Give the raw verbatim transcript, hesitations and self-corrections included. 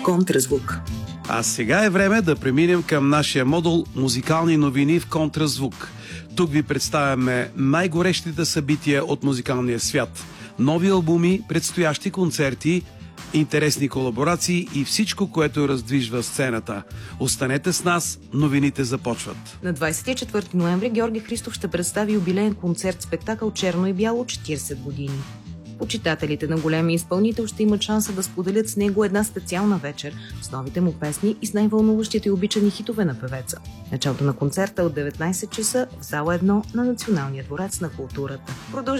Контразвук. А сега е време да преминем към нашия модул «Музикални новини в Контразвук». Тук ви представяме най-горещите събития от музикалния свят. Нови албуми, предстоящи концерти, интересни колаборации и всичко, което раздвижва сцената. Останете с нас, новините започват. На двадесет и четвърти ноември Георги Христов ще представи юбилеен концерт-спектакъл «Черно и бяло» четиридесет години. Почитателите на големия изпълнител ще имат шанса да споделят с него една специална вечер с новите му песни и с най-вълнуващите и обичани хитове на певеца. Началото на концерта е от деветнадесет часа в зала едно на Националния дворец на културата.